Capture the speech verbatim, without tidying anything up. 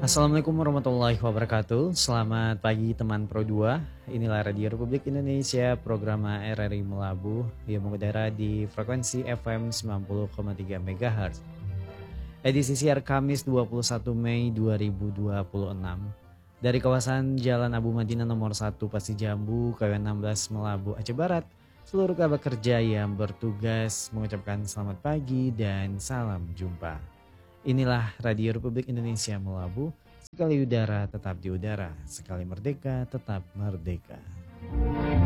Assalamualaikum warahmatullahi wabarakatuh. Selamat pagi teman Pro dua. Inilah Radio Republik Indonesia, program R R I Melabuh yang mengudara di frekuensi F M sembilan puluh koma tiga MHz. Edisi siar Kamis dua puluh satu Mei dua ribu dua puluh enam dari kawasan Jalan Abu Madinah nomor satu Pasti Jambu, K W enam belas Melabuh, Aceh Barat. Seluruh kerabat kerja yang bertugas mengucapkan selamat pagi dan salam jumpa. Inilah Radio Republik Indonesia Melabuh, sekali udara tetap di udara, sekali merdeka tetap merdeka.